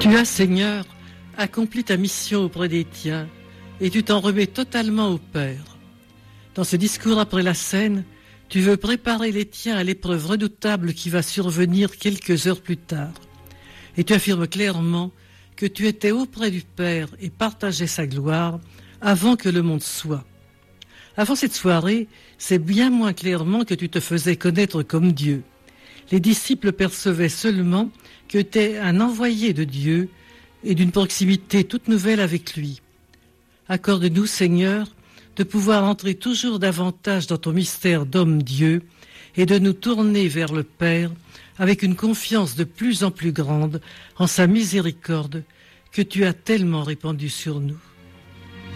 Tu as, Seigneur, accompli ta mission auprès des tiens et tu t'en remets totalement au Père. Dans ce discours après la scène, tu veux préparer les tiens à l'épreuve redoutable qui va survenir quelques heures plus tard. Et tu affirmes clairement que tu étais auprès du Père et partageais sa gloire avant que le monde soit. Avant cette soirée, c'est bien moins clairement que tu te faisais connaître comme Dieu. Les disciples percevaient seulement que tu es un envoyé de Dieu et d'une proximité toute nouvelle avec lui. Accorde-nous, Seigneur, de pouvoir entrer toujours davantage dans ton mystère d'homme-Dieu et de nous tourner vers le Père avec une confiance de plus en plus grande en sa miséricorde que tu as tellement répandue sur nous.